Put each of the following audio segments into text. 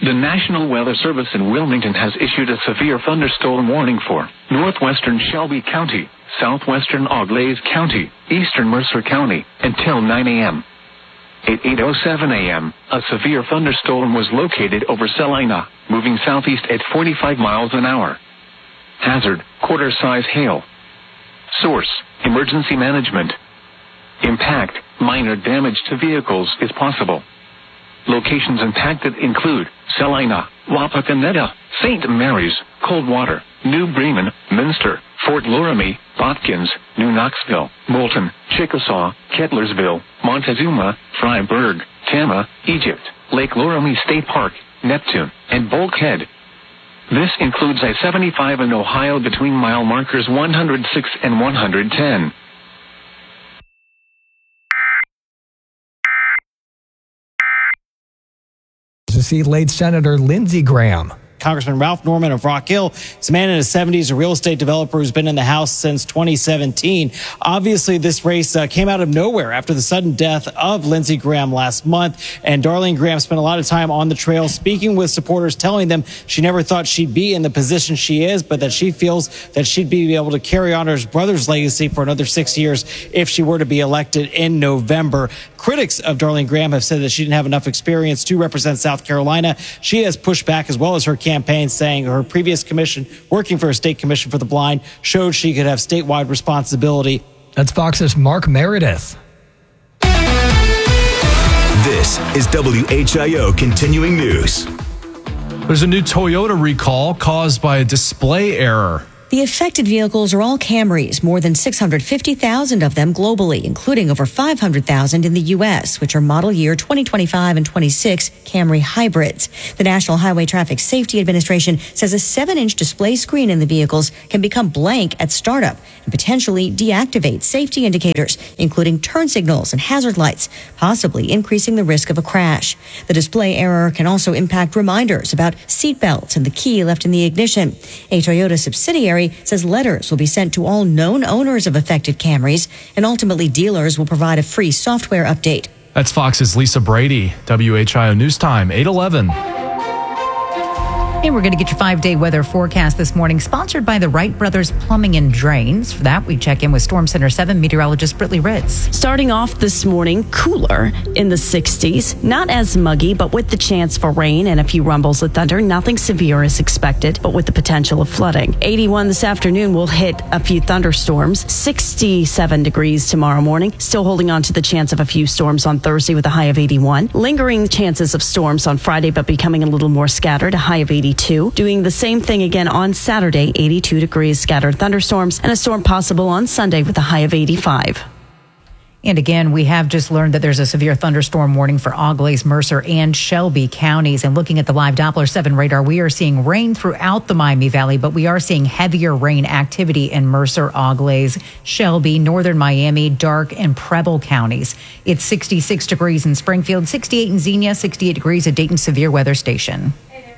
The National Weather Service in Wilmington has issued a severe thunderstorm warning for northwestern Shelby County, southwestern Auglaize County, eastern Mercer County, until 9 a.m. At 8:07 a.m., a severe thunderstorm was located over Salina, moving southeast at 45 miles an hour. Hazard, quarter-size hail. Source, emergency management. Impact, minor damage to vehicles is possible. Locations impacted include Salina, Wapakoneta, St. Mary's, Coldwater, New Bremen, Minster, Fort Loramie, Botkins, New Knoxville, Moulton, Chickasaw, Kettlersville, Montezuma, Freiburg, Tama, Egypt, Lake Loramie State Park, Neptune, and Bulkhead. This includes I-75 in Ohio between mile markers 106 and 110. To see late Senator Lindsey Graham. Congressman Ralph Norman of Rock Hill, this man in his 70s, a real estate developer who's been in the House since 2017. Obviously, this race came out of nowhere after the sudden death of Lindsey Graham last month. And Darlene Graham spent a lot of time on the trail speaking with supporters, telling them she never thought she'd be in the position she is, but that she feels that she'd be able to carry on her brother's legacy for another 6 years if she were to be elected in November. Critics of Darlene Graham have said that she didn't have enough experience to represent South Carolina. She has pushed back, as well as her campaign, saying her previous commission, working for a state commission for the blind, showed she could have statewide responsibility. That's Fox's Mark Meredith. This is WHIO Continuing News. There's a new Toyota recall caused by a display error. The affected vehicles are all Camrys, more than 650,000 of them globally, including over 500,000 in the U.S., which are model year 2025 and 26 Camry hybrids. The National Highway Traffic Safety Administration says a 7-inch display screen in the vehicles can become blank at startup and potentially deactivate safety indicators, including turn signals and hazard lights, possibly increasing the risk of a crash. The display error can also impact reminders about seat belts and the key left in the ignition. A Toyota subsidiary says letters will be sent to all known owners of affected Camrys, and ultimately dealers will provide a free software update. That's Fox's Lisa Brady. WHIO News Time, 8:11. And we're going to get your 5-day weather forecast this morning, sponsored by the Wright Brothers Plumbing and Drains. For that, we check in with Storm Center 7 meteorologist Brittany Ritz. Starting off this morning, cooler in the 60s. Not as muggy, but with the chance for rain and a few rumbles of thunder. Nothing severe is expected, but with the potential of flooding. 81 this afternoon will hit a few thunderstorms. 67 degrees tomorrow morning. Still holding on to the chance of a few storms on Thursday with a high of 81. Lingering chances of storms on Friday, but becoming a little more scattered, a high of 82. Doing the same thing again on Saturday, 82 degrees, scattered thunderstorms, and a storm possible on Sunday with a high of 85. And again, we have just learned that there's a severe thunderstorm warning for Auglaize, Mercer, and Shelby counties. And looking at the live Doppler 7 radar, we are seeing rain throughout the Miami Valley, but we are seeing heavier rain activity in Mercer, Auglaize, Shelby, northern Miami, Darke, and Preble counties. It's 66 degrees in Springfield, 68 in Xenia, 68 degrees at Dayton Severe Weather Station.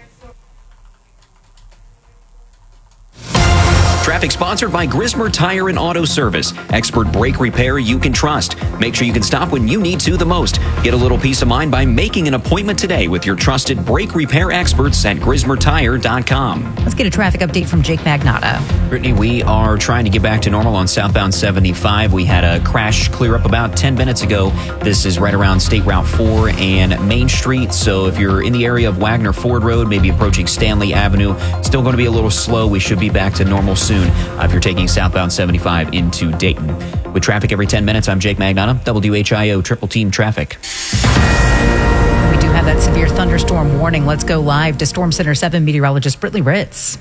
Traffic sponsored by Grismer Tire and Auto Service. Expert brake repair you can trust. Make sure you can stop when you need to the most. Get a little peace of mind by making an appointment today with your trusted brake repair experts at GrismerTire.com. Let's get a traffic update from Jake Magnotta. Brittany, we are trying to get back to normal on southbound 75. We had a crash clear up about 10 minutes ago. This is right around State Route 4 and Main Street. So if you're in the area of Wagner Ford Road, maybe approaching Stanley Avenue, still going to be a little slow. We should be back to normal soon. If you're taking southbound 75 into Dayton. With traffic every 10 minutes, I'm Jake Magnotta, WHIO Triple Team Traffic. We do have that severe thunderstorm warning. Let's go live to Storm Center 7 meteorologist Brittany Ritz.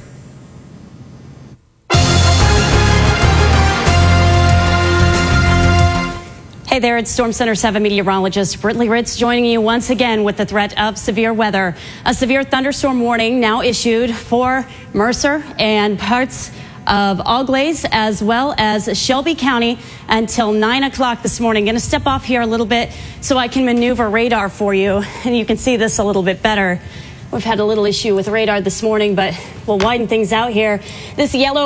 Hey there, it's Storm Center 7 meteorologist Brittany Ritz joining you once again with the threat of severe weather. A severe thunderstorm warning now issued for Mercer and parts of Auglaize as well as Shelby County until 9 o'clock this morning. Going to step off here a little bit so I can maneuver radar for you and you can see this a little bit better. We've had a little issue with radar this morning, but we'll widen things out here. This yellow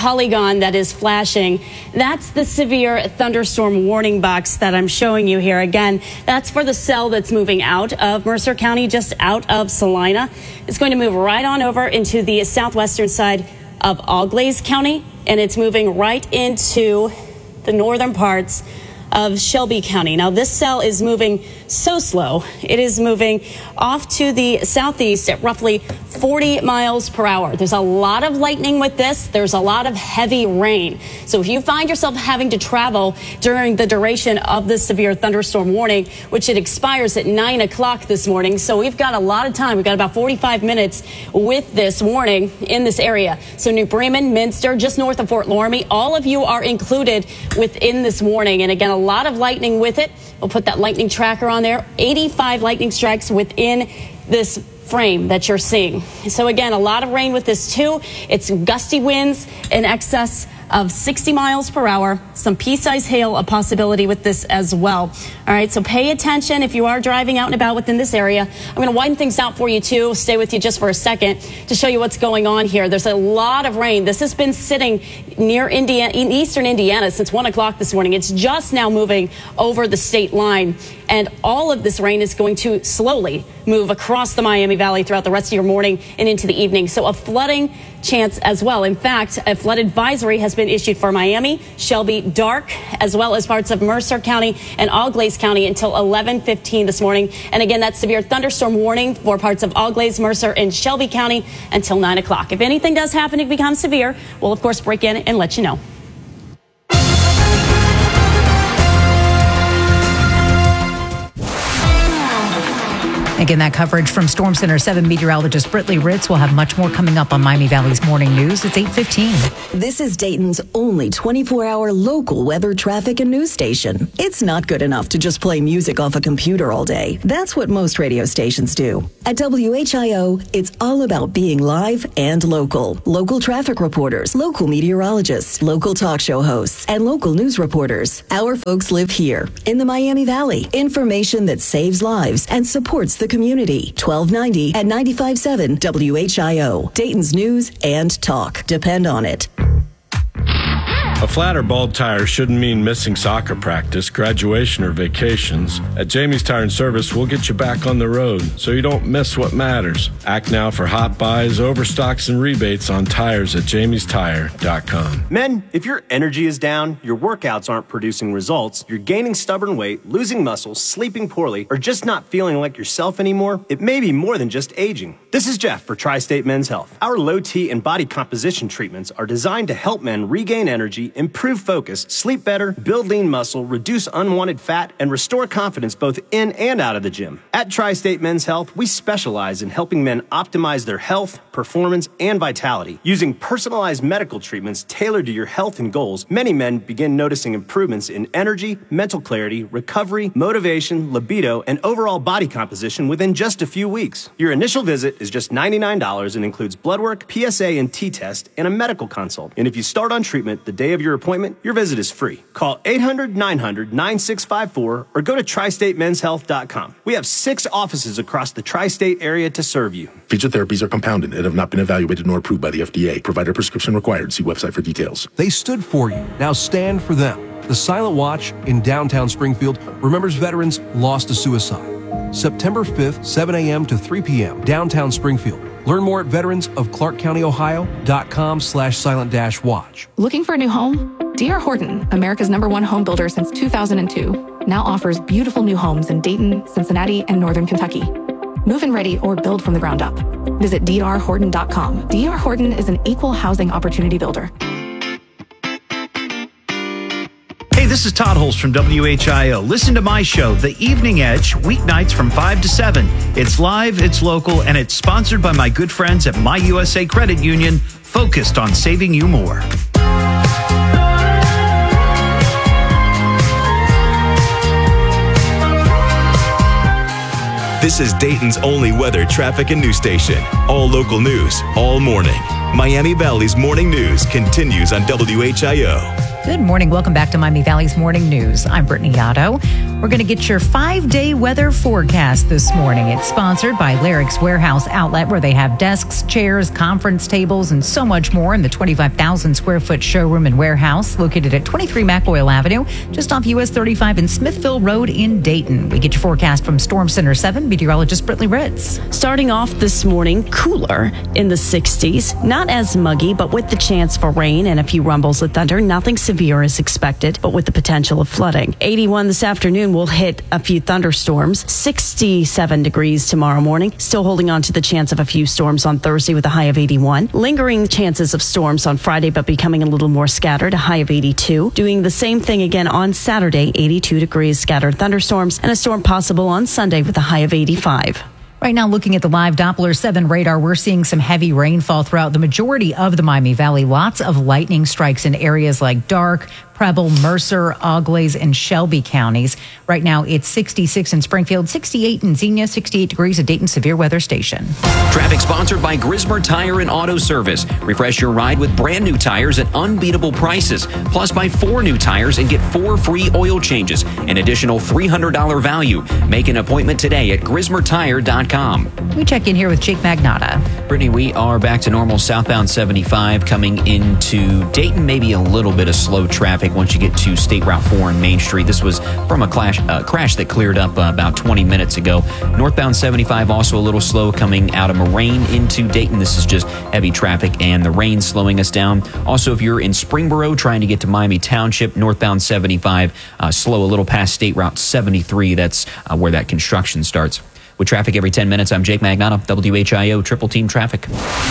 polygon that is flashing, that's the severe thunderstorm warning box that I'm showing you here. Again, that's for the cell that's moving out of Mercer County, just out of Salina. It's going to move right on over into the southwestern side of Auglaize County, and it's moving right into the northern parts of Shelby County. Now, this cell is moving so slow. It is moving off to the southeast at roughly 40 miles per hour. There's a lot of lightning with this. There's a lot of heavy rain. So if you find yourself having to travel during the duration of this severe thunderstorm warning, which it expires at 9 o'clock this morning, so we've got a lot of time. We've got about 45 minutes with this warning in this area. So New Bremen, Minster, just north of Fort Loramie, all of you are included within this warning. And again, a lot of lightning with it. We'll put that lightning tracker on there. 85 lightning strikes within this frame that you're seeing. So again, a lot of rain with this too. It's gusty winds in excess of 60 miles per hour. Some pea-sized hail, a possibility with this as well. All right, so pay attention if you are driving out and about within this area. I'm going to widen things out for you too. Stay with you just for a second to show you what's going on here. There's a lot of rain. This has been sitting near Indiana, in eastern Indiana since 1 o'clock this morning. It's just now moving over the state line. And all of this rain is going to slowly move across the Miami Valley throughout the rest of your morning and into the evening. So a flooding chance as well. In fact, a flood advisory has been issued for Miami, Shelby, Darke, as well as parts of Mercer County and Auglaize County until 11:15 this morning. And again, that severe thunderstorm warning for parts of Auglaize, Mercer, and Shelby County until 9 o'clock. If anything does happen to become severe, we'll of course break in and let you know. Again, that coverage from Storm Center 7 meteorologist Britley Ritz. Will have much more coming up on Miami Valley's Morning News. It's 8:15. This is Dayton's only 24-hour local weather, traffic, and news station. It's not good enough to just play music off a computer all day. That's what most radio stations do. At WHIO, it's all about being live and local. Local traffic reporters, local meteorologists, local talk show hosts, and local news reporters. Our folks live here in the Miami Valley. Information that saves lives and supports the community. 1290 at 95.7 WHIO. Dayton's news and talk. Depend on it. A flat or bald tire shouldn't mean missing soccer practice, graduation, or vacations. At Jamie's Tire and Service, we'll get you back on the road so you don't miss what matters. Act now for hot buys, overstocks, and rebates on tires at jamiestire.com. Men, if your energy is down, your workouts aren't producing results, you're gaining stubborn weight, losing muscle, sleeping poorly, or just not feeling like yourself anymore, it may be more than just aging. This is Jeff for Tri-State Men's Health. Our low T and body composition treatments are designed to help men regain energy, improve focus, sleep better, build lean muscle, reduce unwanted fat, and restore confidence both in and out of the gym. At Tri-State Men's Health, we specialize in helping men optimize their health, performance, and vitality. Using personalized medical treatments tailored to your health and goals, many men begin noticing improvements in energy, mental clarity, recovery, motivation, libido, and overall body composition within just a few weeks. Your initial visit is just $99 and includes blood work, PSA and T-test, and a medical consult. And if you start on treatment the day of your appointment, your visit is free. Call 800-900-9654 or go to tristatemenshealth.com. We have 6 offices across the tri-state area to serve you. Featured therapies are compounded and have not been evaluated nor approved by the FDA. Provider prescription required. See website for details. They stood for you. Now stand for them. The Silent Watch in downtown Springfield remembers veterans lost to suicide. September 5th, 7 a.m. to 3 p.m., downtown Springfield. Learn more at veteransofclarkcountyohio.com/silent-watch. Looking for a new home? D.R. Horton, America's #1 home builder since 2002, now offers beautiful new homes in Dayton, Cincinnati, and Northern Kentucky. Move-in ready or build from the ground up. Visit drhorton.com. D.R. Horton is an equal housing opportunity builder. Hey, this is Todd Holst from WHIO. Listen to my show, The Evening Edge, weeknights from 5 to 7. It's live, it's local, and it's sponsored by my good friends at My USA Credit Union, focused on saving you more. This is Dayton's only weather, traffic, and news station. All local news, all morning. Miami Valley's Morning News continues on WHIO. Good morning. Welcome back to Miami Valley's Morning News. I'm Brittany Yotto. We're going to get your 5-day weather forecast this morning. It's sponsored by Larrick's Warehouse Outlet, where they have desks, chairs, conference tables, and so much more in the 25,000 square foot showroom and warehouse located at 23 McOil Avenue, just off US 35 and Smithville Road in Dayton. We get your forecast from Storm Center 7 meteorologist Brittany Ritz. Starting off this morning, cooler in the 60s. Not as muggy, but with the chance for rain and a few rumbles of thunder. Nothing severe is expected, but with the potential of flooding. 81 this afternoon. Will hit a few thunderstorms. 67 degrees tomorrow morning. Still holding on to the chance of a few storms on Thursday with a high of 81. Lingering chances of storms on Friday, but becoming a little more scattered, a high of 82. Doing the same thing again on Saturday, 82 degrees, scattered thunderstorms, and a storm possible on Sunday with a high of 85. Right now, looking at the live Doppler 7 radar, we're seeing some heavy rainfall throughout the majority of the Miami Valley. Lots of lightning strikes in areas like Darke, Preble, Mercer, Auglaize, and Shelby counties. Right now, it's 66 in Springfield, 68 in Xenia, 68 degrees at Dayton Severe Weather Station. Traffic sponsored by Grismer Tire and Auto Service. Refresh your ride with brand new tires at unbeatable prices. Plus, buy 4 new tires and get 4 free oil changes. An additional $300 value. Make an appointment today at GrismerTire.com. We check in here with Jake Magnotta. Brittany, we are back to normal southbound 75 coming into Dayton. Maybe a little bit of slow traffic once you get to State Route 4 and Main Street. This was from a crash that cleared up about 20 minutes ago. Northbound 75 also a little slow coming out of Moraine into Dayton. This is just heavy traffic and the rain slowing us down. Also, if you're in Springboro trying to get to Miami Township, northbound 75 slow a little past State Route 73. That's where that construction starts. With traffic every 10 minutes, I'm Jake Magnotta, WHIO Triple Team Traffic.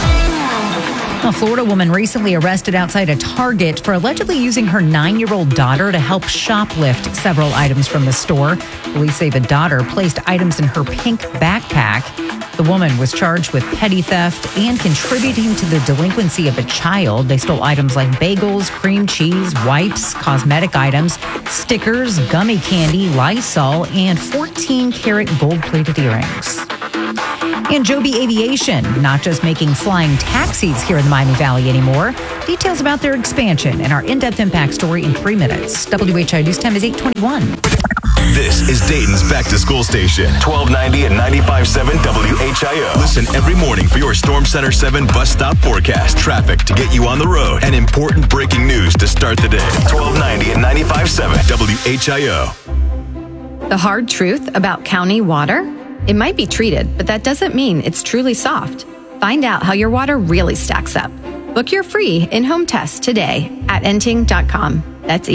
A Florida woman recently arrested outside a Target for allegedly using her 9-year-old daughter to help shoplift several items from the store. Police say the daughter placed items in her pink backpack. The woman was charged with petty theft and contributing to the delinquency of a child. They stole items like bagels, cream cheese, wipes, cosmetic items, stickers, gummy candy, Lysol, and 14-karat gold-plated earrings. And Joby Aviation, not just making flying taxis here in the Miami Valley anymore. Details about their expansion and our in-depth impact story in 3 minutes. WHI News Time is 8:21. This is Dayton's Back to School Station, 1290 and 95.7 WHIO. Listen every morning for your Storm Center 7 bus stop forecast, traffic to get you on the road, and important breaking news to start the day. 1290 and 95.7 WHIO. The hard truth about county water? It might be treated, but that doesn't mean it's truly soft. Find out how your water really stacks up. Book your free in-home test today at enting.com. That's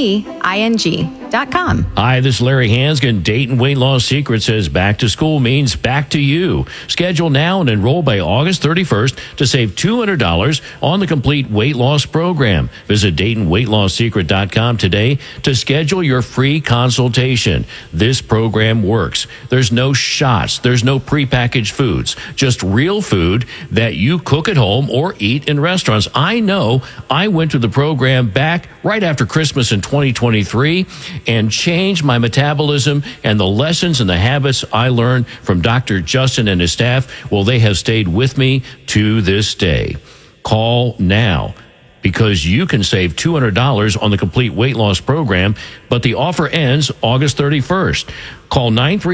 ENTING.com. Hi, this is Larry Hansgen. Dayton Weight Loss Secret says back to school means back to you. Schedule now and enroll by August 31st to save $200 on the complete weight loss program. Visit DaytonWeightLossSecret.com today to schedule your free consultation. This program works. There's no shots. There's no prepackaged foods. Just real food that you cook at home or eat in restaurants. I know I went to the program back right after Christmas in 2023 and changed my metabolism, and the lessons and the habits I learned from Dr. Justin and his staff, well, they have stayed with me to this day. Call now because you can save $200 on the complete weight loss program, but the offer ends August 31st. Call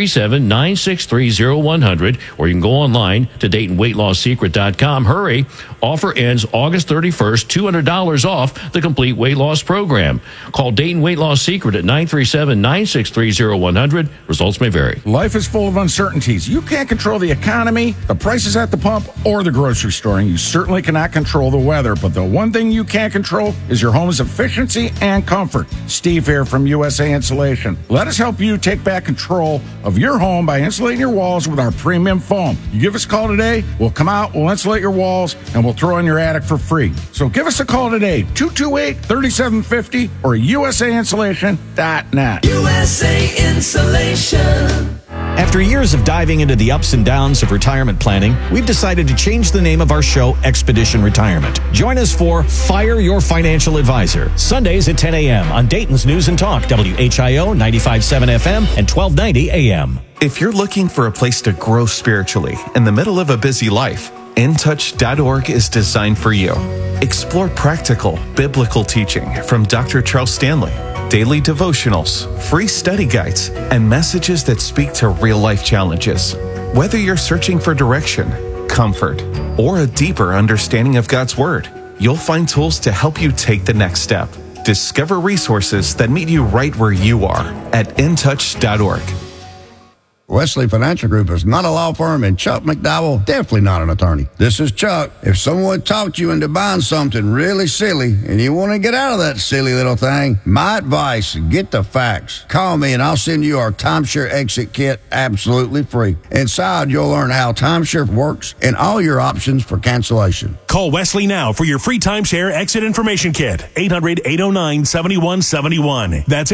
937-963-0100, or you can go online to DaytonWeightLossSecret.com. Hurry. Offer ends August 31st, $200 off the complete weight loss program. Call Dayton Weight Loss Secret at 937-963-0100. Results may vary. Life is full of uncertainties. You can't control the economy, the prices at the pump, or the grocery store, and you certainly cannot control the weather. But the one thing you can control is your home's efficiency and comfort. Steve here from USA Insulation. Let us help you take back control of your home by insulating your walls with our premium foam. You give us a call today, we'll come out, we'll insulate your walls, and we'll throw in your attic for free. So give us a call today, 228-3750 or USAinsulation.net. USA Insulation. After years of diving into the ups and downs of retirement planning, we've decided to change the name of our show, Expedition Retirement. Join us for Fire Your Financial Advisor, Sundays at 10 a.m. on Dayton's News and Talk, WHIO 95.7 FM and 1290 AM. If you're looking for a place to grow spiritually in the middle of a busy life, InTouch.org is designed for you. Explore practical, biblical teaching from Dr. Charles Stanley, daily devotionals, free study guides, and messages that speak to real-life challenges. Whether you're searching for direction, comfort, or a deeper understanding of God's Word, you'll find tools to help you take the next step. Discover resources that meet you right where you are at intouch.org. Wesley Financial Group is not a law firm, and Chuck McDowell definitely not an attorney. This is Chuck. If someone talked you into buying something really silly and you want to get out of that silly little thing, my advice, get the facts. Call me and I'll send you our timeshare exit kit absolutely free. Inside, you'll learn how timeshare works and all your options for cancellation. Call Wesley now for your free timeshare exit information kit. 800-809-7171. That's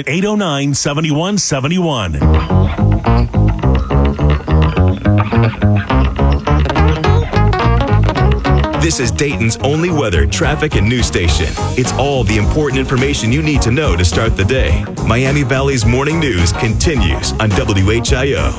800-809-7171. This is Dayton's only weather, traffic, and news station. It's all the important information you need to know to start the day. Miami Valley's morning news continues on WHIO.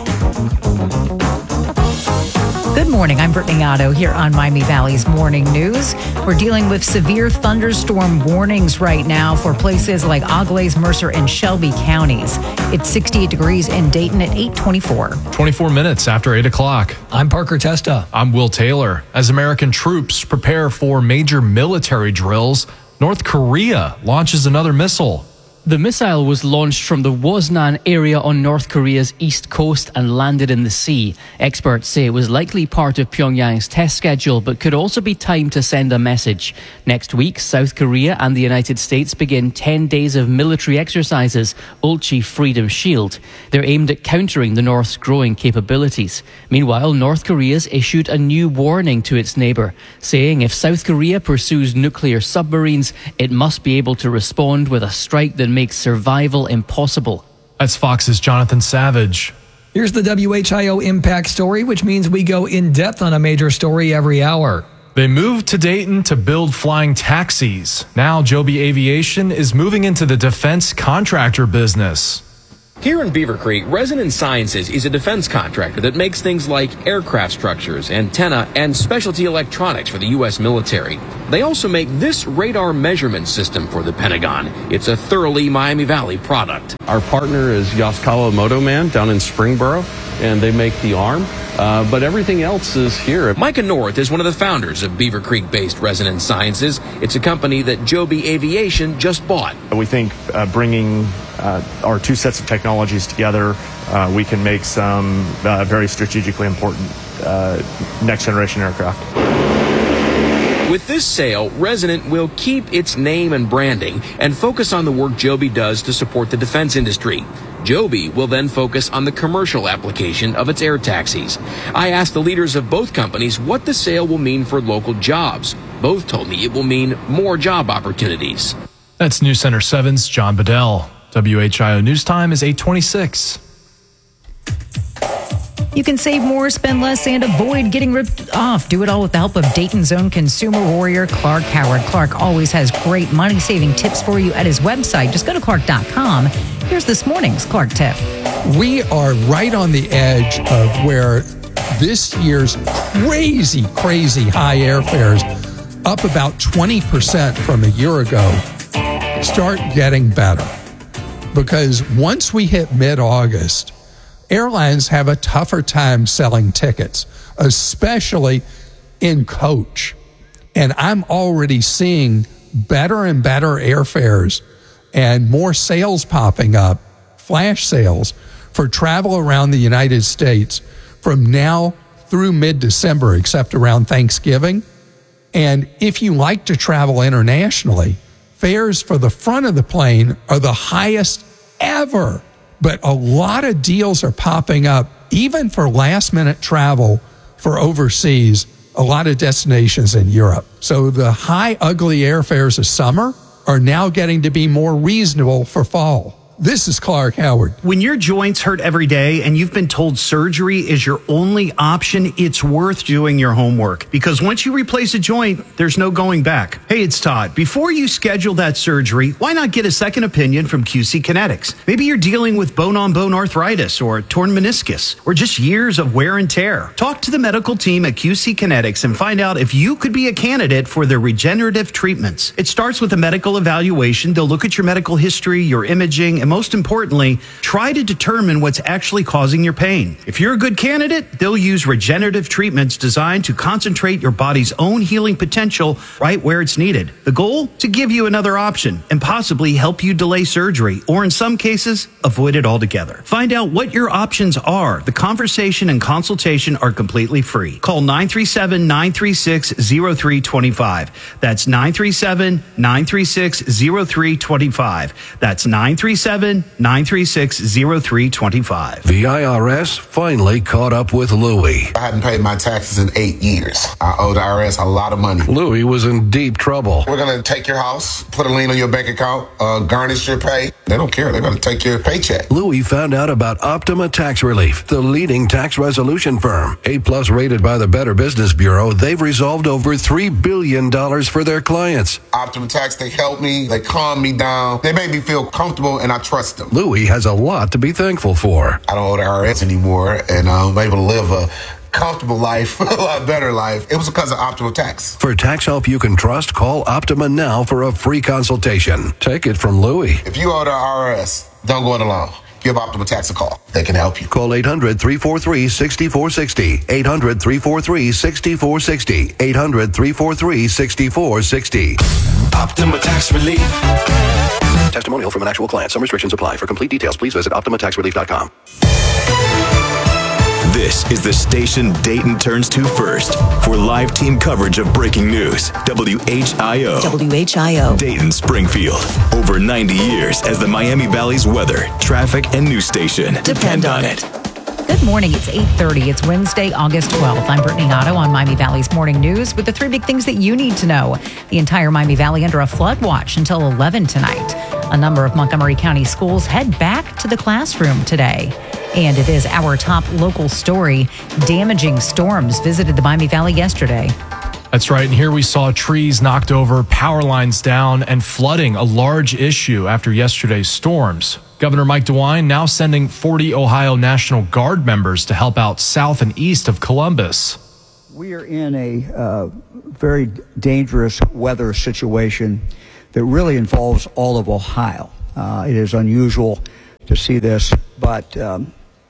Good morning. I'm Brittany Otto here on Miami Valley's Morning News. We're dealing with severe thunderstorm warnings right now for places like Auglaize, Mercer, and Shelby counties. It's 68 degrees in Dayton at 8:24. 24 minutes after 8 o'clock. I'm Parker Testa. I'm Will Taylor. As American troops prepare for major military drills, North Korea launches another missile. The missile was launched from the Woznan area on North Korea's east coast and landed in the sea. Experts say it was likely part of Pyongyang's test schedule, but could also be timed to send a message. Next week, South Korea and the United States begin 10 days of military exercises, Ulchi Freedom Shield. They're aimed at countering the North's growing capabilities. Meanwhile, North Korea's issued a new warning to its neighbour, saying if South Korea pursues nuclear submarines, it must be able to respond with a strike that makes survival impossible. That's Fox's Jonathan Savage. Here's the WHIO Impact Story, which means we go in depth on a major story every hour. They moved to Dayton to build flying taxis. Now Joby Aviation is moving into the defense contractor business. Here in Beaver Creek, Resonance Sciences is a defense contractor that makes things like aircraft structures, antenna, and specialty electronics for the U.S. military. They also make this radar measurement system for the Pentagon. It's a thoroughly Miami Valley product. Our partner is Yaskawa Moto Man down in Springboro, and they make the arm. But everything else is here. Micah North is one of the founders of Beaver Creek-based Resonance Sciences. It's a company that Joby Aviation just bought. We think bringing our two sets of technologies together, we can make some very strategically important next-generation aircraft. With this sale, Resonant will keep its name and branding and focus on the work Joby does to support the defense industry. Joby will then focus on the commercial application of its air taxis. I asked the leaders of both companies what the sale will mean for local jobs. Both told me it will mean more job opportunities. That's News Center 7's John Bedell. WHIO News Time is 8:26. You can save more, spend less, and avoid getting ripped off. Do it all with the help of Dayton's own consumer warrior, Clark Howard. Clark always has great money-saving tips for you at his website. Just go to clark.com. Here's this morning's Clark tip. We are right on the edge of where this year's crazy high airfares, up about 20% from a year ago, start getting better. Because once we hit mid-August, airlines have a tougher time selling tickets, especially in coach. And I'm already seeing better and better airfares and more sales popping up, flash sales, for travel around the United States from now through mid-December, except around Thanksgiving. And if you like to travel internationally, fares for the front of the plane are the highest ever. But a lot of deals are popping up, even for last-minute travel for overseas, a lot of destinations in Europe. So the high, ugly airfares of summer are now getting to be more reasonable for fall. This is Clark Howard. When your joints hurt every day and you've been told surgery is your only option, it's worth doing your homework, because once you replace a joint, there's no going back. Hey, it's Todd. Before you schedule that surgery, why not get a second opinion from QC Kinetics? Maybe you're dealing with bone-on-bone arthritis or a torn meniscus or just years of wear and tear. Talk to the medical team at QC Kinetics and find out if you could be a candidate for their regenerative treatments. It starts with a medical evaluation. They'll look at your medical history, your imaging, and most importantly, try to determine what's actually causing your pain. If you're a good candidate, they'll use regenerative treatments designed to concentrate your body's own healing potential right where it's needed. The goal? To give you another option and possibly help you delay surgery, or in some cases, avoid it altogether. Find out what your options are. The conversation and consultation are completely free. Call 937-936-0325. That's 937-936-0325. That's 937-936-0325. The IRS finally caught up with Louie. I hadn't paid my taxes in 8 years. I owed the IRS a lot of money. Louie was in deep trouble. We're going to take your house, put a lien on your bank account, garnish your pay. They don't care. They're going to take your paycheck. Louie found out about Optima Tax Relief, the leading tax resolution firm. A-plus rated by the Better Business Bureau, they've resolved over $3 billion for their clients. Optima Tax, they helped me. They calmed me down. They made me feel comfortable, and I trust them. Louie has a lot to be thankful for. I don't owe the IRS anymore, and I'm able to live a comfortable life, a lot better life. It was because of Optima Tax. For tax help you can trust, call Optima now for a free consultation. Take it from Louie. If you owe the IRS, don't go it alone. Give Optima Tax a call. They can help you. Call 800-343-6460. 800-343-6460. 800-343-6460. Optima Tax Relief. Testimonial from an actual client. Some restrictions apply. For complete details, please visit OptimaTaxRelief.com. This is the station Dayton turns to first for live team coverage of breaking news. WHIO. WHIO. Dayton, Springfield. Over 90 years as the Miami Valley's weather, traffic, and news station. Depend on it. Good morning. It's 8:30. It's Wednesday, August 12th. I'm Brittany Otto on Miami Valley's Morning News with the three big things that you need to know. The entire Miami Valley under a flood watch until 11 tonight. A number of Montgomery County schools head back to the classroom today. And it is our top local story. Damaging storms visited the Miami Valley yesterday. That's right. And here we saw trees knocked over, power lines down, and flooding, a large issue after yesterday's storms. Governor Mike DeWine now sending 40 Ohio National Guard members to help out south and east of Columbus. We are in a very dangerous weather situation that really involves all of Ohio. It is unusual to see this, but the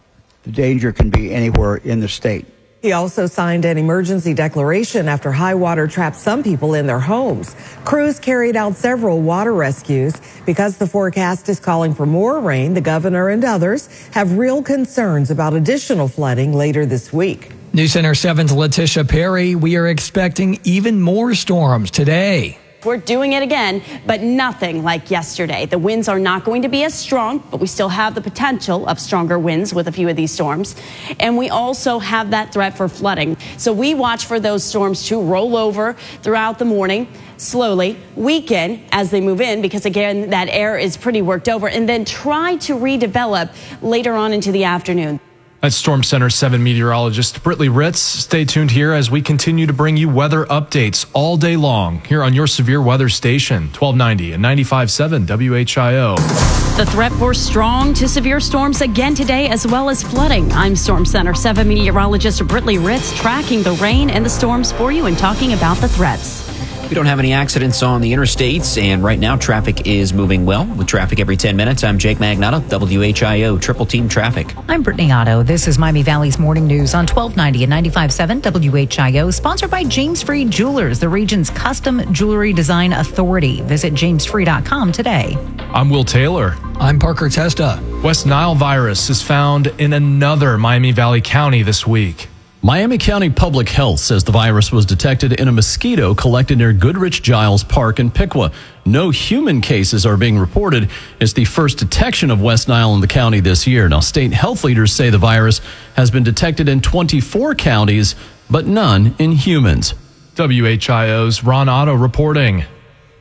danger can be anywhere in the state. He also signed an emergency declaration after high water trapped some people in their homes. Crews carried out several water rescues. Because the forecast is calling for more rain, the governor and others have real concerns about additional flooding later this week. News Center 7's Letitia Perry. We are expecting even more storms today. We're doing it again, but nothing like yesterday. The winds are not going to be as strong, but we still have the potential of stronger winds with a few of these storms. And we also have that threat for flooding. So we watch for those storms to roll over throughout the morning, slowly, weaken as they move in, because again, that air is pretty worked over, and then try to redevelop later on into the afternoon. That's Storm Center 7 meteorologist Britley Ritz. Stay tuned here as we continue to bring you weather updates all day long here on your severe weather station, 1290 and 95.7 WHIO. The threat for strong to severe storms again today, as well as flooding. I'm Storm Center 7 meteorologist Britley Ritz, tracking the rain and the storms for you and talking about the threats. We don't have any accidents on the interstates, and right now traffic is moving well. With traffic every 10 minutes, I'm Jake Magnotta, WHIO Triple Team Traffic. I'm Brittany Otto. This is Miami Valley's Morning News on 1290 and 95.7 WHIO, sponsored by James Freed Jewelers, the region's custom jewelry design authority. Visit jamesfree.com today. I'm Will Taylor. I'm Parker Testa. West Nile virus is found in another Miami Valley county this week. Miami County Public Health says the virus was detected in a mosquito collected near Goodrich Giles Park in Piqua. No human cases are being reported. It's the first detection of West Nile in the county this year. Now, state health leaders say the virus has been detected in 24 counties, but none in humans. WHIO's Ron Otto reporting.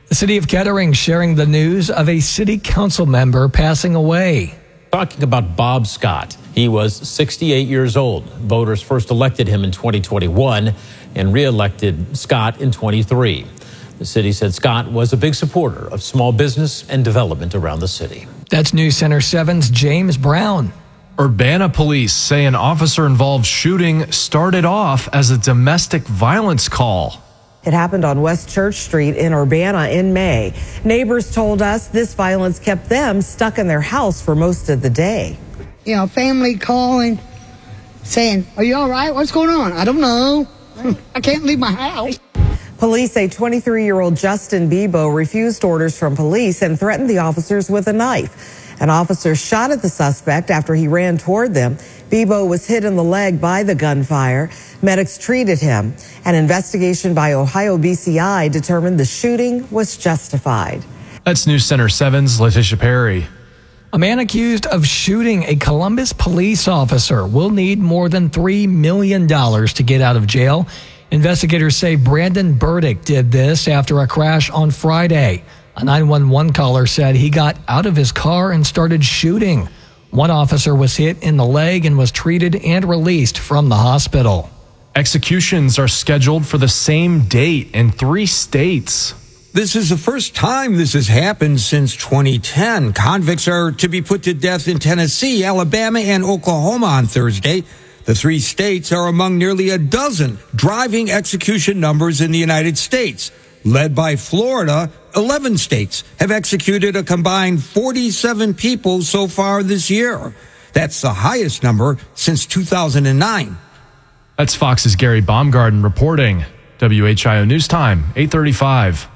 The city of Kettering sharing the news of a city council member passing away. Talking about Bob Scott. He was 68 years old. Voters first elected him in 2021 and re-elected Scott in 23. The city said Scott was a big supporter of small business and development around the city. That's News Center 7's James Brown. Urbana police say an officer-involved shooting started off as a domestic violence call. It happened on West Church Street in Urbana in May. Neighbors told us this violence kept them stuck in their house for most of the day. You know, family calling, saying, "Are you all right? What's going on?" "I don't know. I can't leave my house." Police say 23-year-old Justin Bebo refused orders from police and threatened the officers with a knife. An officer shot at the suspect after he ran toward them. Bebo was hit in the leg by the gunfire. Medics treated him. An investigation by Ohio BCI determined the shooting was justified. That's News Center 7's Letitia Perry. A man accused of shooting a Columbus police officer will need more than $3 million to get out of jail. Investigators say Brandon Burdick did this after a crash on Friday. A 911 caller said he got out of his car and started shooting. One officer was hit in the leg and was treated and released from the hospital. Executions are scheduled for the same date in 3 states. This is the first time this has happened since 2010. Convicts are to be put to death in Tennessee, Alabama, and Oklahoma on Thursday. The 3 states are among nearly a dozen driving execution numbers in the United States. Led by Florida, 11 states have executed a combined 47 people so far this year. That's the highest number since 2009. That's Fox's Gary Baumgarten reporting. WHIO News Time, 8:35.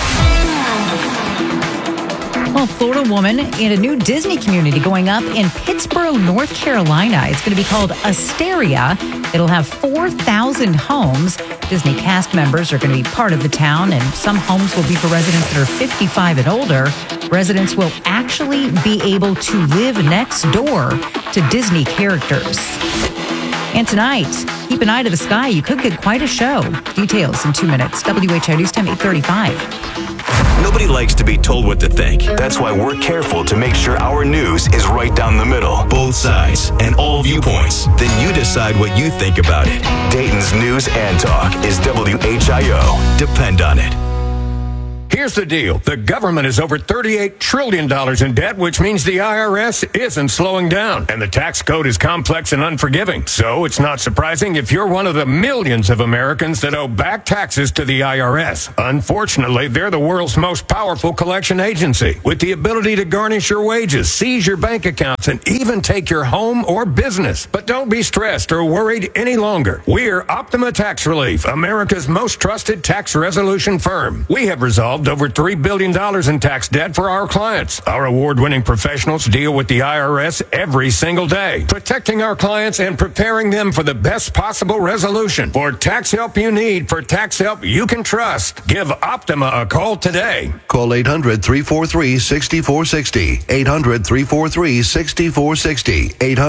Well, Florida woman and a new Disney community going up in Pittsboro, North Carolina. It's going to be called Asteria. It'll have 4,000 homes. Disney cast members are going to be part of the town, and some homes will be for residents that are 55 and older. Residents will actually be able to live next door to Disney characters. And tonight, keep an eye to the sky. You could get quite a show. Details in 2 minutes. WHIO News Time 8:35. Nobody likes to be told what to think. That's why we're careful to make sure our news is right down the middle. Both sides and all viewpoints. Then you decide what you think about it. Dayton's News and Talk is WHIO. Depend on it. Here's the deal. The government is over $38 trillion in debt, which means the IRS isn't slowing down. And the tax code is complex and unforgiving. So it's not surprising if you're one of the millions of Americans that owe back taxes to the IRS. Unfortunately, they're the world's most powerful collection agency, with the ability to garnish your wages, seize your bank accounts, and even take your home or business. But don't be stressed or worried any longer. We're Optima Tax Relief, America's most trusted tax resolution firm. We have resolved over $3 billion in tax debt for our clients. Our award-winning professionals deal with the IRS every single day, protecting our clients and preparing them for the best possible resolution. For tax help you need, for tax help you can trust, give Optima a call today. Call 800-343-6460. 800-343-6460.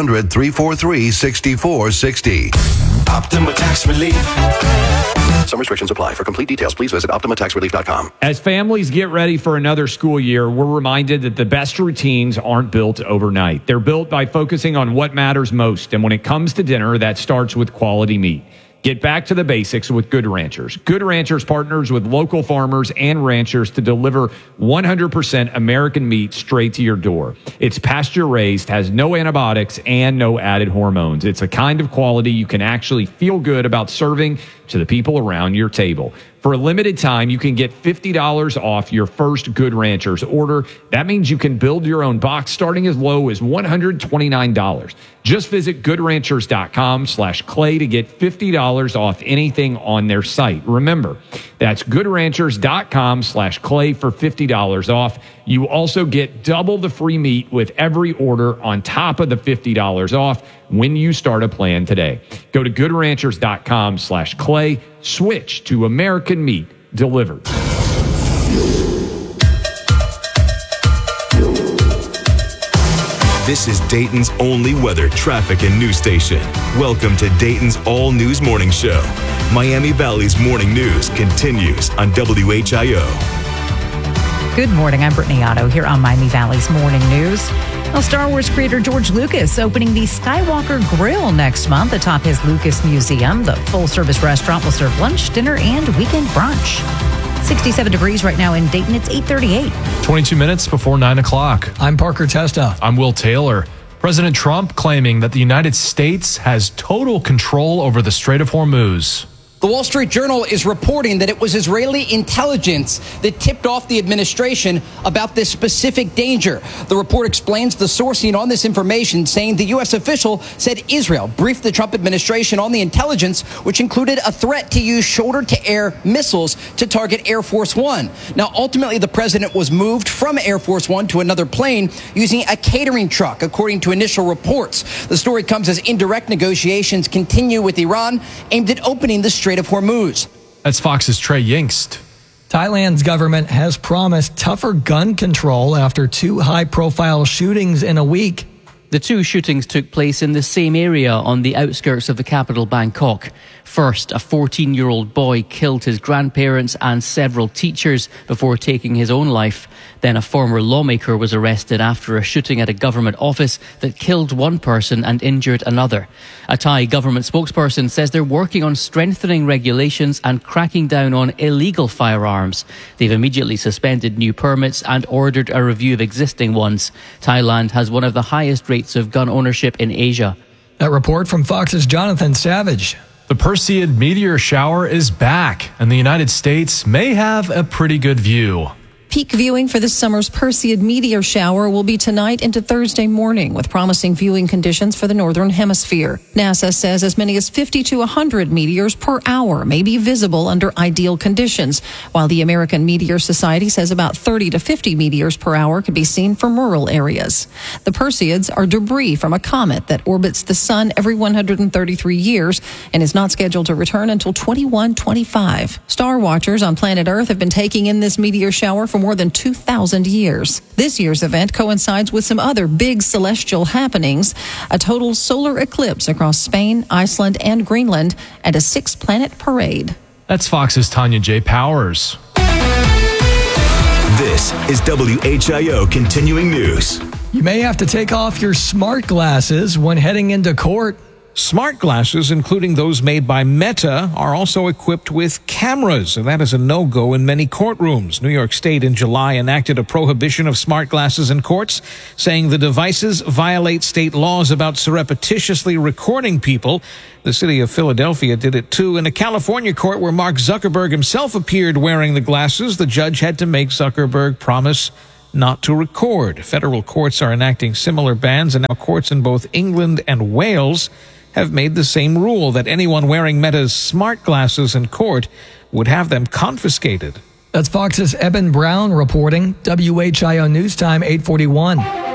800-343-6460. Optima Tax Relief. Some restrictions apply. For complete details, please visit OptimaTaxRelief.com. As families get ready for another school year, we're reminded that the best routines aren't built overnight. They're built by focusing on what matters most. And when it comes to dinner, that starts with quality meat. Get back to the basics with Good Ranchers. Good Ranchers partners with local farmers and ranchers to deliver 100% American meat straight to your door. It's pasture raised, has no antibiotics, and no added hormones. It's a kind of quality you can actually feel good about serving to the people around your table. For a limited time, you can get $50 off your first Good Ranchers order. That means you can build your own box starting as low as $129. Just visit goodranchers.com/clay to get $50 off anything on their site. Remember, that's goodranchers.com/clay for $50 off. You also get double the free meat with every order on top of the $50 off when you start a plan today. Go to goodranchers.com/clay. Switch to American meat delivered. This is Dayton's only weather, traffic, and news station. Welcome to Dayton's All News Morning Show. Miami Valley's morning news continues on WHIO. Good morning. I'm Brittany Otto here on Miami Valley's Morning News. Well, Star Wars creator George Lucas opening the Skywalker Grill next month atop his Lucas Museum. The full-service restaurant will serve lunch, dinner, and weekend brunch. 67 degrees right now in Dayton. It's 8:38. 22 minutes before 9 o'clock. I'm Parker Testa. I'm Will Taylor. President Trump claiming that the United States has total control over the Strait of Hormuz. The Wall Street Journal is reporting that it was Israeli intelligence that tipped off the administration about this specific danger. The report explains the sourcing on this information, saying the U.S. official said Israel briefed the Trump administration on the intelligence, which included a threat to use shoulder-to-air missiles to target Air Force One. Now, ultimately, the president was moved from Air Force One to another plane using a catering truck, according to initial reports. The story comes as indirect negotiations continue with Iran aimed at opening the Strait of Hormuz. That's Fox's Trey Yingst. Thailand's government has promised tougher gun control after 2 high-profile shootings in a week. The 2 shootings took place in the same area on the outskirts of the capital, Bangkok. First, a 14-year-old boy killed his grandparents and several teachers before taking his own life. Then a former lawmaker was arrested after a shooting at a government office that killed one person and injured another. A Thai government spokesperson says they're working on strengthening regulations and cracking down on illegal firearms. They've immediately suspended new permits and ordered a review of existing ones. Thailand has one of the highest rates of gun ownership in Asia. That report from Fox's Jonathan Savage. The Perseid meteor shower is back, and the United States may have a pretty good view. Peak viewing for this summer's Perseid meteor shower will be tonight into Thursday morning, with promising viewing conditions for the northern hemisphere. NASA says as many as 50 to 100 meteors per hour may be visible under ideal conditions, while the American Meteor Society says about 30 to 50 meteors per hour could be seen from rural areas. The Perseids are debris from a comet that orbits the sun every 133 years and is not scheduled to return until 2125. Star watchers on planet Earth have been taking in this meteor shower for more than 2,000 years. This year's event coincides with some other big celestial happenings, a total solar eclipse across Spain, Iceland, and Greenland, and a 6-planet parade. That's Fox's Tanya J. Powers. This is WHIO Continuing News. You may have to take off your smart glasses when heading into court. Smart glasses, including those made by Meta, are also equipped with cameras, and that is a no-go in many courtrooms. New York State in July enacted a prohibition of smart glasses in courts, saying the devices violate state laws about surreptitiously recording people. The city of Philadelphia did it too. In a California court where Mark Zuckerberg himself appeared wearing the glasses, the judge had to make Zuckerberg promise not to record. Federal courts are enacting similar bans, and now courts in both England and Wales have made the same rule that anyone wearing Meta's smart glasses in court would have them confiscated. That's Fox's Eben Brown reporting. WHIO News Time 8:41.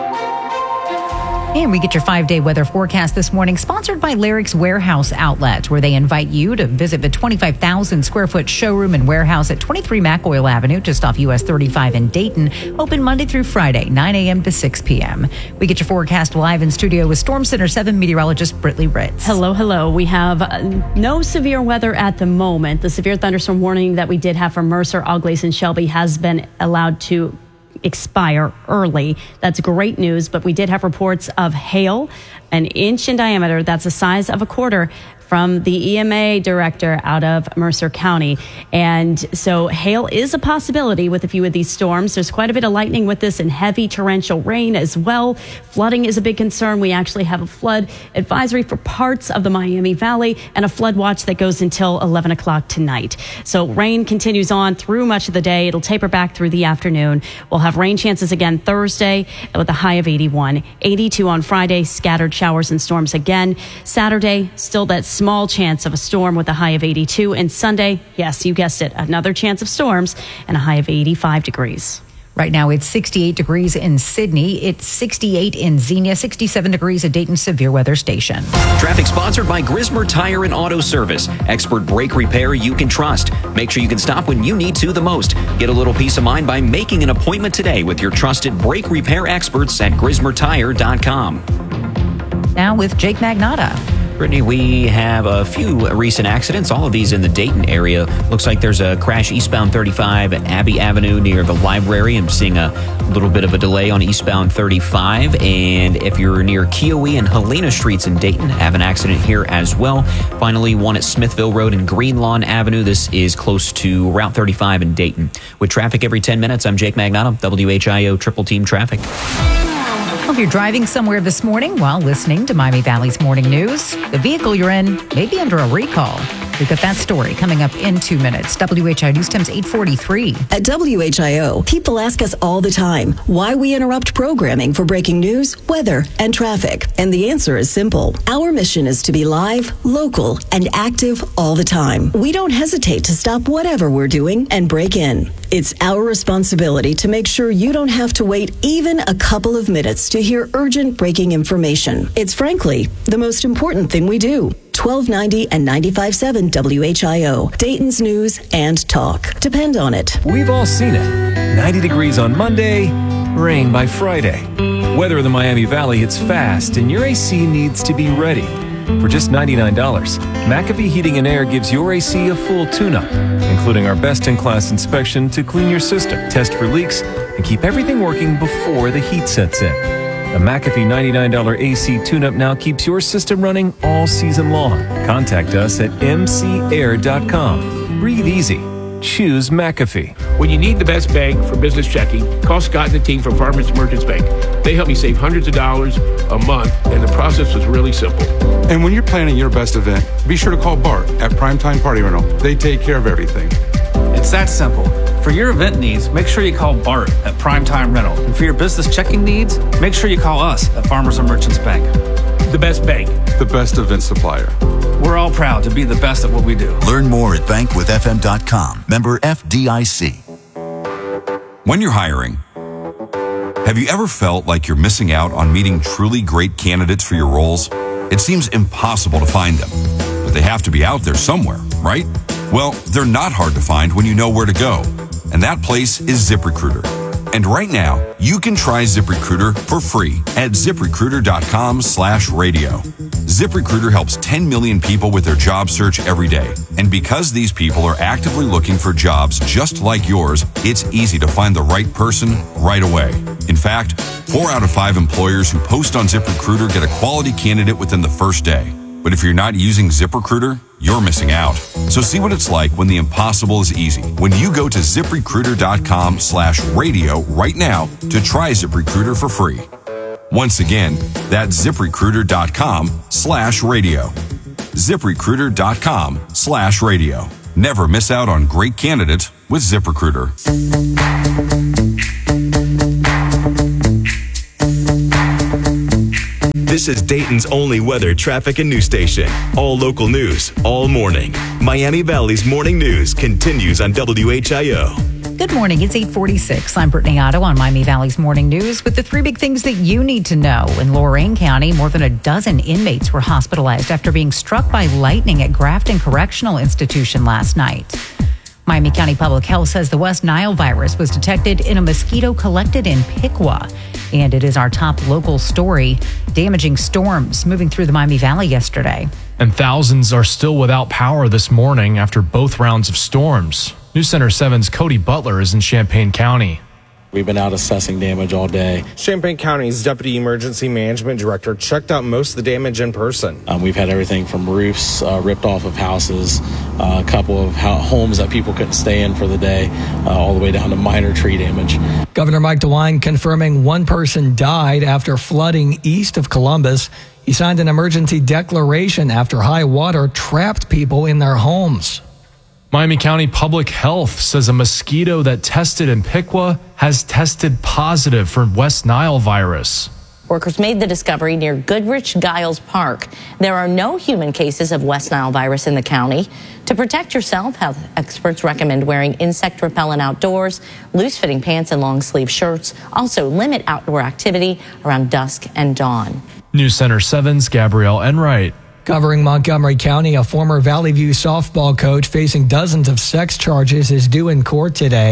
And we get your 5-day weather forecast this morning, sponsored by Larrick's Warehouse Outlet, where they invite you to visit the 25,000 square foot showroom and warehouse at 23 McOil Avenue, just off US 35 in Dayton. Open Monday through Friday, 9 a.m. to 6 p.m. We get your forecast live in studio with Storm Center 7 meteorologist Britley Ritz. Hello. We have no severe weather at the moment. The severe thunderstorm warning that we did have for Mercer, Auglaize, and Shelby has been allowed to expire early. That's great news, but we did have reports of hail, 1 inch in diameter. That's the size of a quarter, from the EMA director out of Mercer County. And so hail is a possibility with a few of these storms. There's quite a bit of lightning with this and heavy torrential rain as well. Flooding is a big concern. We actually have a flood advisory for parts of the Miami Valley and a flood watch that goes until 11 o'clock tonight. So rain continues on through much of the day. It'll taper back through the afternoon. We'll have rain chances again Thursday with a high of 81. 82 on Friday, scattered showers and storms again. Saturday, still that small chance of a storm with a high of 82. And Sunday, yes, you guessed it, another chance of storms and a high of 85 degrees. Right now, it's 68 degrees in Sydney. It's 68 in Xenia, 67 degrees at Dayton Severe Weather Station. Traffic sponsored by Grismer Tire and Auto Service. Expert brake repair you can trust. Make sure you can stop when you need to the most. Get a little peace of mind by making an appointment today with your trusted brake repair experts at GrismerTire.com. Now with Jake Magnotta. Brittany, we have a few recent accidents, all of these in the Dayton area. Looks like there's a crash eastbound 35 at Abbey Avenue near the library. I'm seeing a little bit of a delay on eastbound 35. And if you're near Keowee and Helena Streets in Dayton, have an accident here as well. Finally, one at Smithville Road and Greenlawn Avenue. This is close to Route 35 in Dayton. With traffic every 10 minutes, I'm Jake Magnotta, WHIO Triple Team Traffic. If you're driving somewhere this morning while listening to Miami Valley's Morning News, the vehicle you're in may be under a recall. We've got that story coming up in 2 minutes. WHIO News Time's 8:43. At WHIO, people ask us all the time why we interrupt programming for breaking news, weather, and traffic. And the answer is simple. Our mission is to be live, local, and active all the time. We don't hesitate to stop whatever we're doing and break in. It's our responsibility to make sure you don't have to wait even a couple of minutes to hear urgent breaking information. It's frankly the most important thing we do. 1290 and 95.7 WHIO, Dayton's News and Talk. Depend on it. We've all seen it. 90 degrees on Monday, rain by Friday. Weather in the Miami Valley hits fast, and your AC needs to be ready. For just $99, McAfee Heating and Air gives your AC a full tune-up, including our best-in-class inspection to clean your system, test for leaks, and keep everything working before the heat sets in. The McAfee $99 AC tune-up now keeps your system running all season long. Contact us at mcair.com. Breathe easy. Choose McAfee. When you need the best bank for business checking, call Scott and the team from Farmers Merchants Bank. They help me save hundreds of dollars a month, and the process was really simple. And when you're planning your best event, be sure to call Bart at Primetime Party Rental. They take care of everything. It's that simple. For your event needs, make sure you call Bart at Primetime Rental. And for your business checking needs, make sure you call us at Farmers and Merchants Bank. The best bank. The best event supplier. We're all proud to be the best at what we do. Learn more at bankwithfm.com. Member FDIC. When you're hiring, have you ever felt like you're missing out on meeting truly great candidates for your roles? It seems impossible to find them, but they have to be out there somewhere, right? Well, they're not hard to find when you know where to go. And that place is ZipRecruiter. And right now, you can try ZipRecruiter for free at ZipRecruiter.com/radio. ZipRecruiter helps 10 million people with their job search every day. And because these people are actively looking for jobs just like yours, it's easy to find the right person right away. In fact, 4 out of 5 employers who post on ZipRecruiter get a quality candidate within the first day. But if you're not using ZipRecruiter, you're missing out. So see what it's like when the impossible is easy. When you go to ZipRecruiter.com/radio right now to try ZipRecruiter for free. Once again, that's ZipRecruiter.com/radio. ZipRecruiter.com/radio. Never miss out on great candidates with ZipRecruiter. This is Dayton's only weather, traffic, and news station. All local news, all morning. Miami Valley's Morning News continues on WHIO. Good morning. It's 8:46. I'm Brittany Otto on Miami Valley's Morning News with the 3 big things that you need to know. In Lorain County, more than a dozen inmates were hospitalized after being struck by lightning at Grafton Correctional Institution last night. Miami County Public Health says the West Nile virus was detected in a mosquito collected in Piqua. And it is our top local story. Damaging storms moving through the Miami Valley yesterday. And thousands are still without power this morning after both rounds of storms. News Center 7's Cody Butler is in Champaign County. We've been out assessing damage all day. Champaign County's Deputy Emergency Management Director checked out most of the damage in person. We've had everything from roofs ripped off of houses, a couple of homes that people couldn't stay in for the day, all the way down to minor tree damage. Governor Mike DeWine confirming one person died after flooding east of Columbus. He signed an emergency declaration after high water trapped people in their homes. Miami County Public Health says a mosquito that tested in Piqua has tested positive for West Nile virus. Workers made the discovery near Goodrich Giles Park. There are no human cases of West Nile virus in the county. To protect yourself, health experts recommend wearing insect repellent outdoors, loose-fitting pants and long-sleeve shirts. Also, limit outdoor activity around dusk and dawn. News Center 7's Gabrielle Enright. Covering Montgomery County, a former Valley View softball coach facing dozens of sex charges is due in court today.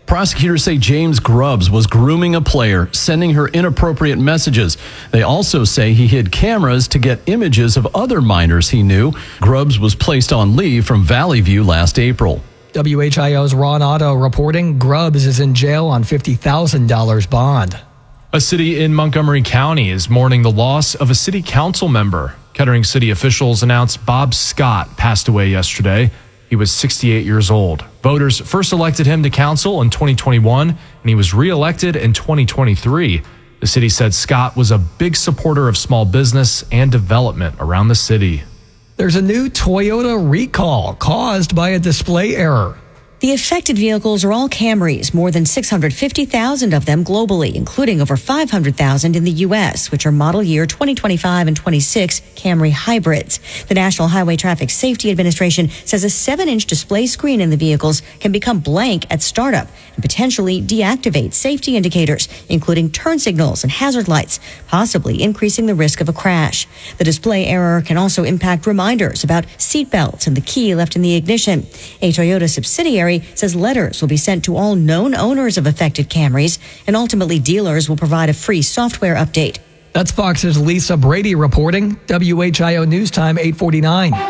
Prosecutors say James Grubbs was grooming a player, sending her inappropriate messages. They also say he hid cameras to get images of other minors he knew. Grubbs was placed on leave from Valley View last April. WHIO's Ron Otto reporting Grubbs is in jail on $50,000 bond. A city in Montgomery County is mourning the loss of a city council member. Kettering city officials announced Bob Scott passed away yesterday. He was 68 years old. Voters first elected him to council in 2021, and he was reelected in 2023. The city said Scott was a big supporter of small business and development around the city. There's a new Toyota recall caused by a display error. The affected vehicles are all Camrys, more than 650,000 of them globally, including over 500,000 in the U.S., which are model year 2025 and 26 Camry hybrids. The National Highway Traffic Safety Administration says a 7-inch display screen in the vehicles can become blank at startup and potentially deactivate safety indicators, including turn signals and hazard lights, possibly increasing the risk of a crash. The display error can also impact reminders about seat belts and the key left in the ignition. A Toyota subsidiary says letters will be sent to all known owners of affected Camrys, and ultimately dealers will provide a free software update. That's Fox's Lisa Brady reporting. WHIO News Time 8:49.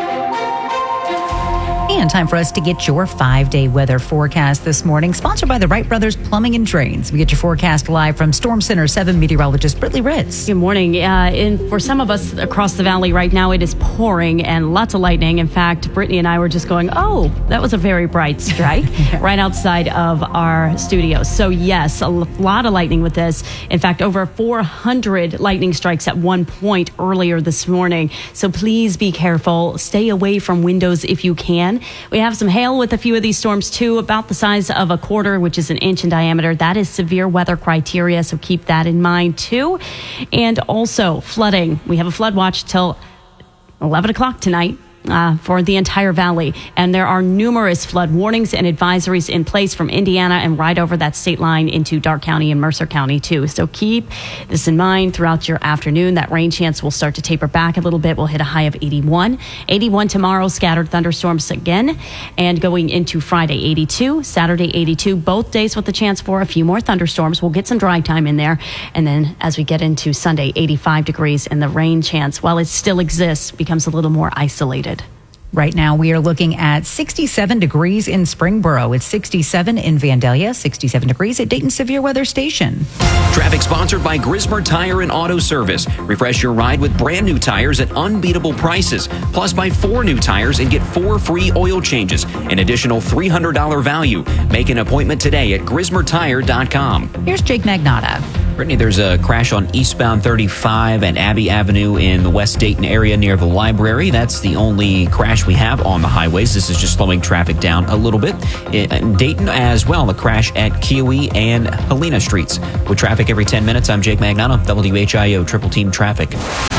And time for us to get your 5-day weather forecast this morning, sponsored by the Wright Brothers Plumbing and Drains. We get your forecast live from Storm Center 7 meteorologist Brittany Ritz. Good morning. For some of us across the valley right now, it is pouring and lots of lightning. In fact, Brittany and I were just going, oh, that was a very bright strike right outside of our studio. So yes, a lot of lightning with this. In fact, over 400 lightning strikes at one point earlier this morning. So please be careful. Stay away from windows if you can. We have some hail with a few of these storms too, about the size of a quarter, which is an inch in diameter. That is severe weather criteria, so keep that in mind too. And also flooding. We have a flood watch till 11 o'clock tonight. For the entire valley. And there are numerous flood warnings and advisories in place from Indiana and right over that state line into Darke County and Mercer County too. So keep this in mind throughout your afternoon. That rain chance will start to taper back a little bit. We'll hit a high of 81. 81 tomorrow, scattered thunderstorms again. And going into Friday, 82. Saturday, 82. Both days with a chance for a few more thunderstorms. We'll get some dry time in there. And then as we get into Sunday, 85 degrees, and the rain chance, while it still exists, becomes a little more isolated. Right now, we are looking at 67 degrees in Springboro. It's 67 in Vandalia, 67 degrees at Dayton Severe Weather Station. Traffic sponsored by Grismer Tire and Auto Service. Refresh your ride with brand new tires at unbeatable prices. Plus, buy 4 new tires and get 4 free oil changes. An additional $300 value. Make an appointment today at GrismerTire.com. Here's Jake Magnotta. Brittany, there's a crash on eastbound 35 and Abbey Avenue in the West Dayton area near the library. That's the only crash we have on the highways. This is just slowing traffic down a little bit. In Dayton as well, the crash at Kiowee and Helena Streets. With traffic every 10 minutes, I'm Jake Magnotta, WHIO Triple Team Traffic.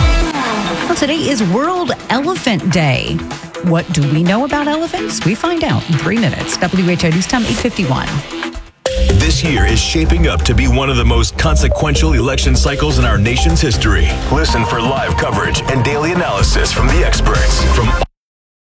Well, today is World Elephant Day. What do we know about elephants? We find out in 3 minutes. WHIO News Time 8:51. This year is shaping up to be one of the most consequential election cycles in our nation's history. Listen for live coverage and daily analysis from the experts. From